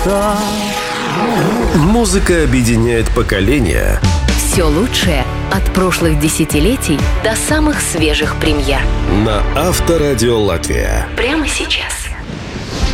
места. Музыка объединяет поколения. Все лучшее от прошлых десятилетий до самых свежих премьер. На Авторадио Латвия. Прямо сейчас.